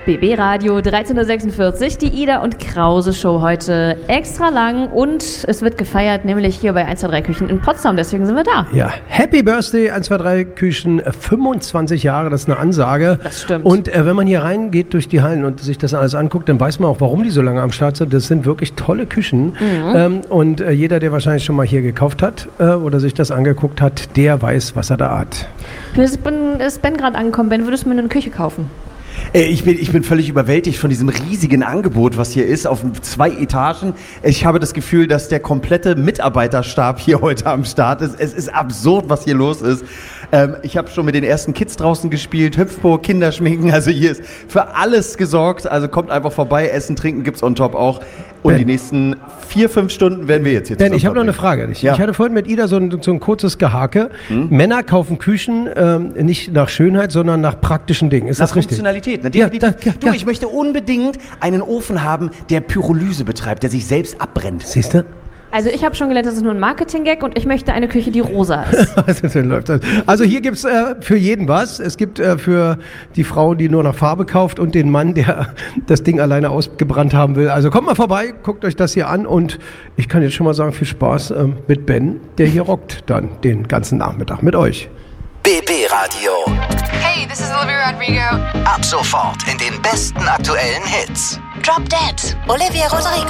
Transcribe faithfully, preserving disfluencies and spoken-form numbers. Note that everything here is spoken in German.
B B Radio dreizehn Uhr sechsundvierzig, die Ida und Krause Show heute extra lang und es wird gefeiert, nämlich hier bei eins zwei drei Küchen in Potsdam, deswegen sind wir da. Ja, Happy Birthday eins zwei drei Küchen, fünfundzwanzig Jahre, das ist eine Und das stimmt. Und äh, wenn man hier reingeht durch die Hallen und sich das alles anguckt, dann weiß man auch, warum die so lange am Start sind. Das sind wirklich tolle Küchen. Mhm. Ähm, und äh, jeder, der wahrscheinlich schon mal hier gekauft hat äh, oder sich das angeguckt hat, der weiß, was er da hat. Ich bin, ist Ben gerade angekommen. Ben, würdest du mir eine Küche kaufen? Ich bin, ich bin völlig überwältigt von diesem riesigen Angebot, was hier ist, auf zwei Etagen. Ich habe das Gefühl, dass der komplette Mitarbeiterstab hier heute am Start ist. Es ist absurd, was hier los ist. Ähm, ich habe schon mit den ersten Kids draußen gespielt, Hüpfpo, Kinderschminken, also hier ist für alles gesorgt. Also kommt einfach vorbei, Essen, Trinken gibt's on top auch. Und ben, die nächsten vier, fünf Stunden werden wir jetzt hier Ben, ich habe noch eine Frage. Ich, ja. ich hatte vorhin mit Ida so ein, so ein kurzes Gehake. Hm? Männer kaufen Küchen ähm, nicht nach Schönheit, sondern nach praktischen Dingen. Ist nach das richtig? Funktionalität. Ja, da, ja, du, ja. ich möchte unbedingt einen Ofen haben, der Pyrolyse betreibt, der sich selbst abbrennt. Siehst du? Also ich habe schon gelernt, das ist nur ein Marketing-Gag und ich möchte eine Küche, die rosa ist. Also hier gibt's äh, für jeden was. Es gibt äh, für die Frau, die nur nach Farbe kauft und den Mann, der das Ding alleine ausgebrannt haben will. Also kommt mal vorbei, guckt euch das hier an und ich kann jetzt schon mal sagen, viel Spaß äh, mit Ben, der hier rockt dann den ganzen Nachmittag mit euch. B B Radio. Hey, this is Olivia Rodrigo. Ab sofort in den besten aktuellen Hits. Drop Dead, Olivia Rodrigo.